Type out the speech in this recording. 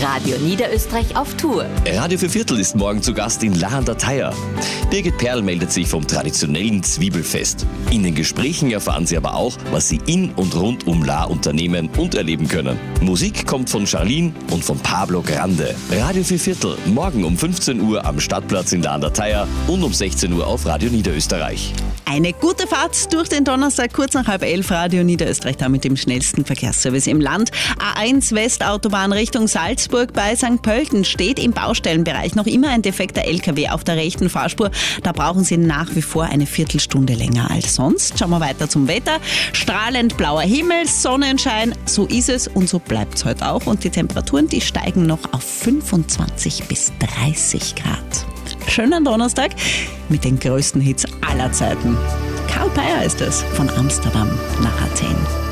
Radio Niederösterreich auf Tour. Radio für Viertel ist morgen zu Gast in La an der Thaya. Birgit Perl meldet sich vom traditionellen Zwiebelfest. In den Gesprächen erfahren Sie aber auch, was Sie in und rund um La unternehmen und erleben können. Musik kommt von Charlene und von Pablo Grande. Radio für Viertel, morgen um 15 Uhr am Stadtplatz in La an der Thaya und um 16 Uhr auf Radio Niederösterreich. Eine gute Fahrt durch den Donnerstag, kurz nach 10:30, Radio Niederösterreich, da mit dem schnellsten Verkehrsservice im Land. A1 Westautobahn Richtung Salzburg bei St. Pölten steht im Baustellenbereich noch immer ein defekter LKW auf der rechten Fahrspur. Da brauchen Sie nach wie vor eine Viertelstunde länger als sonst. Schauen wir weiter zum Wetter. Strahlend blauer Himmel, Sonnenschein, so ist es und so bleibt es heute auch. Und die Temperaturen, die steigen noch auf 25 bis 30 Grad. Schönen Donnerstag mit den größten Hits aller Zeiten. Karl Peyer ist es, von Amsterdam nach Athen.